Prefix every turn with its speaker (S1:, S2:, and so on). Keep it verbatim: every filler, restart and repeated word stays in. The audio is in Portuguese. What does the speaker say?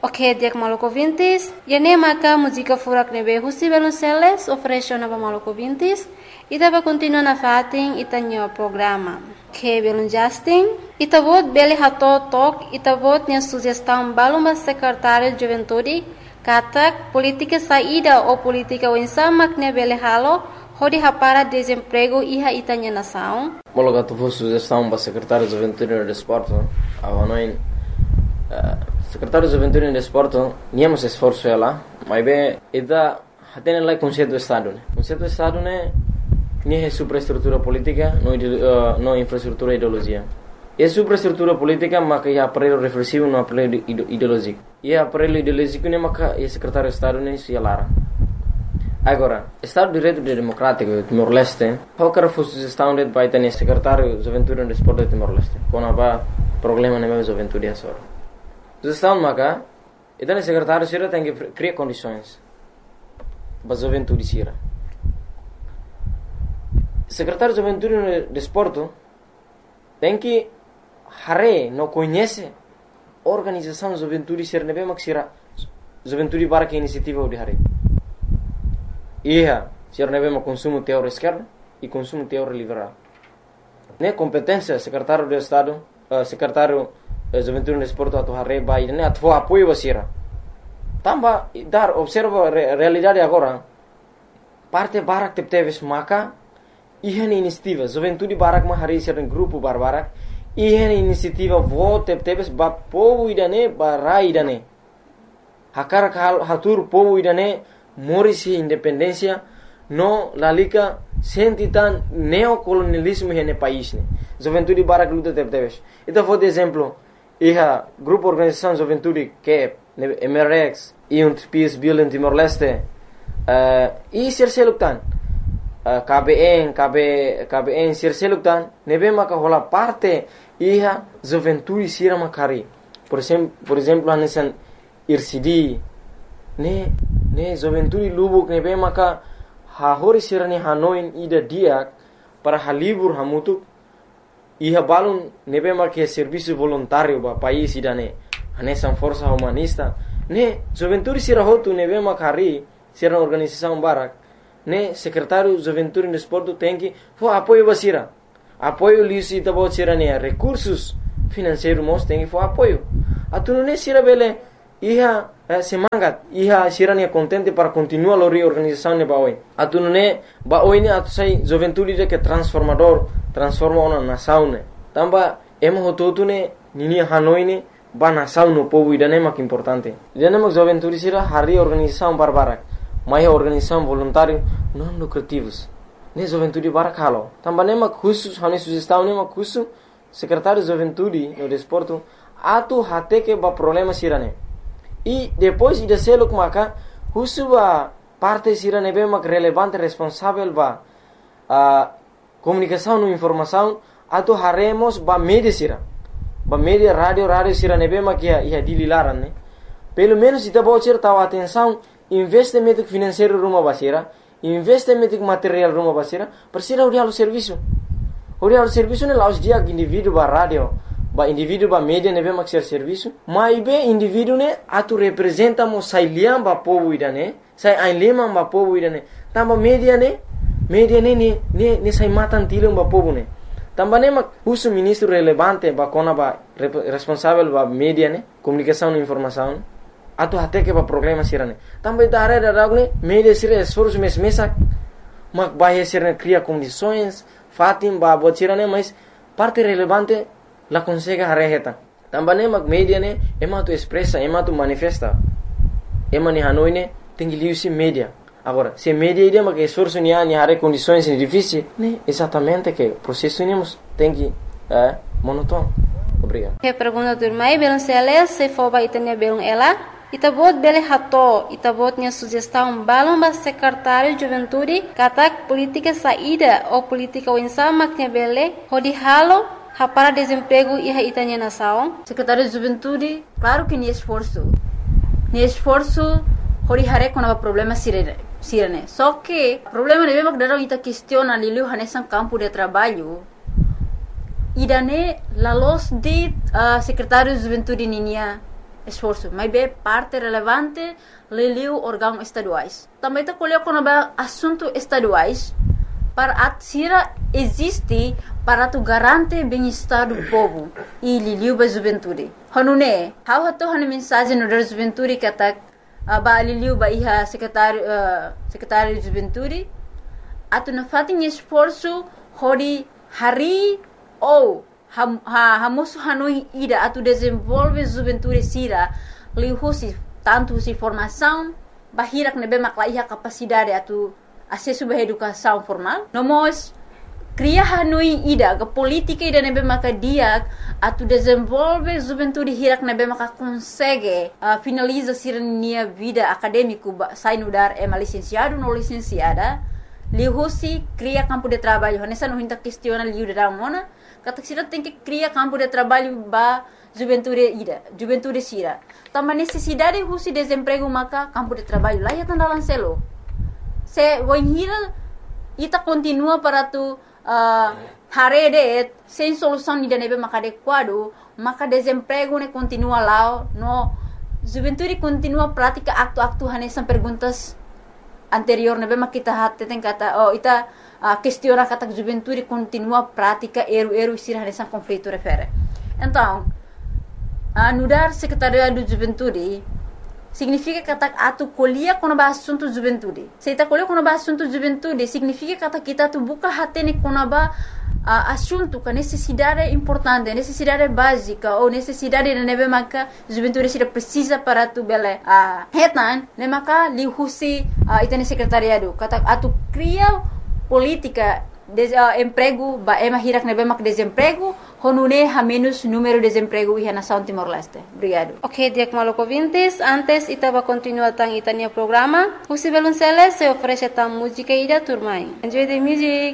S1: Ok, dia maluco vintis. E nem maca música furak nebe husi belunceles oferece na maluco vintis. E dava continua na fatin e tanho programa. Que belun Justin. E tabot bele hato tok e tabot nia sugestão baluma secretário de juventude. Katak política saída ou política wensamak ne bele halo. Hodi hapara desemprego iha itanya nação.
S2: Mologa tu sugestão para secretário de juventude e desporto. Avanoin secretário de juventude e desporto, niamos esforço ela, mas bem, ida tem lá conceito do estado, né? Conceito do estado né, nem é superestrutura política, não uh, não infraestrutura ideologia. É superestrutura política, mas que é aparelho reflexivo, não aparelho ideológico. E é aparelho ideológico né, mas que é secretário de estado né, se alara. Agora, Estado de Direito Democrático de Timor-Leste, qualquer sugestão de vai ter secretário de juventude e desporto de Timor-Leste, quando há problema na minha juventude é só. Sugestão maka, então o secretário sira tem que criar condições para a juventude sira. Secretário de juventude e desporto tem que hare não conhece organização de juventude sira nebe mak sira juventude para que iniciativa de hare. Ia sira nebe mak consumo teórico esquerdo e consumo teórico liberal. Ne competência secretário de estado, uh, secretário juventude no esporte atau hari bayi ini atau apoio basira. Tambah dar observa re, realidade agora. Parte barak tep teves maka ihan inisiativa juventude barak mah hari sering grupo barbarak ihan inisiativa vo tep teves ba povo idane barai idane. Hakar hal hatur povo idane morisi independência no lalika sentitan neocolonialismo hene país ne. Juventude barak luta tep teves. Itu foi de exemplo. Iha grupo organização juventude que é M R X e um Peace Building Timor-Leste uh, e serseluktan uh, K B N K B K B N serseluktan nebe maka hola parte iha juventude sira makari por exemplo por exemplo anesan I R C D ne ne juventude lubuk nebe maka ha hori sira ni hanoin ida dia para halibur hamutuk iha balun nebe marque serviço voluntário ba país idane anesan força humanista ne juventude sira hotu nebe makari sira organização barak ne secretário juventude e desporto tem que fo apoio basira apoio lisi tabo sira ne recursos financeiros mos tem que fo apoio atuno ne sira bele iha eh, semangat iha sira ne contente para continuar a reorganização ne baoi atuno ne baoi ne atu sai juventude de que transformador transforma uma nação ne tamba emo hototu ne nini hanoi ne ba nação no povo idane mak importante idane mak juventude sira hari organização barbarak mai organização voluntário não lucrativos ne juventude barak halo tamba ne mak khusus hani sugestão ne mak khusus secretário de juventude no desporto atu hate que ba problema sira ne e depois ida seluk maka khusus ba parte sira ne be mak relevante responsável ba a comunicação e informação atu haremos ba media sira ba media rádio rádio sira nebe makia ia dililaran ne pelo menos ita bocer tahu atenção investimento financeiro rumah basira investimento material rumah basira persira uri halu serviço uri halu serviço ne laus dia indivíduo ba rádio ba indivíduo ba media nebe mak ser serviço mai be indivíduo ne atu representa mo sailiam ba povo idane sai ainlema ba povo idane tamba media ne media ne ne ne ne sai matan tilum ba povo ne tamba ne mak uso ministro relevante ba kona ba responsável ba media ne comunicação e informação atu até que ba problema sirane tamba ita are da ne media sira esforço mes mesak mak ba sirane cria condições fatim ba botirane mas parte relevante la consegue hareheta tamba ne mak media ne ema tu expressa ema tu manifesta ema ni hanoi ne tengi liusi media. Agora, se media ideia que esforço ni ani hare condições difíceis, né? Exatamente que o processo nemos tem que é monótono. Obrigado.
S1: Que pergunta do irmão, belum sele se for ba itanya belum ela, itabot bele hato, itabot nya sugestão balum ba secretário de juventude, katak política saída ou política winsama que bele, hodi halo para desemprego e itanya nação.
S3: Secretário de juventude, claro que ni esforço. Ni esforço hori hare kona problema sirene. Sirene. Só que o problema é que darão ita questiona lilu hanesan campo de trabalho. Idane la los de uh, secretário de juventude ninia esforço, mas é parte relevante liliu órgãos estaduais. Também está colhendo quando é assunto estaduais para a Sira existe para tu garantir bem-estar do povo e liliu ba juventude. Hanune, how hato hanu mensagem no da juventude que tá ba liliu ba iha secretário uh, secretário de juventude atu na fatin esforço hori hari ou ha ha hamusu hanui ida atu desenvolve juventude Sira liu husi tanto si formação bahirak nebe makla iha capacidade atu acesso à educação formal. Nós cria hanui ida ke política ida nebe maka dia atu desenvolve juventude hirak nebe maka consegue uh, finaliza sirnia vida acadêmico sai no dar é licenciado no licenciada lihusi cria campo de trabalho nessa não hinta questiona liu de mona kata sira tem que cria campo de trabalho ba juventude ida juventude sira também necessidade husi desemprego maka campo de trabalho lá ya tandalan selo se wanhira ita continua para tu uh, harede sem solução ida nebe maka adequado maka desemprego ne continua lá no juventude continua prática acto-acto hanesan perguntas anterior nebe maka kita hatte tem kata oh ita uh, questiona kata juventude continua prática eru-eru sira hanesan conflito refere então uh, nudar secretariado de juventude significa que atu colhia quando ba assunto juventude. Se ta colhia quando ba assunto juventude, significa que kita tu buka hatene quando ba uh, assunto que necessidade importante, necessidade básica ou necessidade de nebe maka juventude sira precisa para tu bele a uh, hetan, ne maka li husi uh, itene secretariado. Kata atu cria política de uh, emprego ba ema hirak nebe mak desemprego honune ha menos número de desemprego e nação Timor-Leste. Obrigado.
S1: Ok, Diak Maloko Vintes, antes itaba continua tang itania programa. Husi Belunceles se oferece tang música ida turmai. Enjoy the music.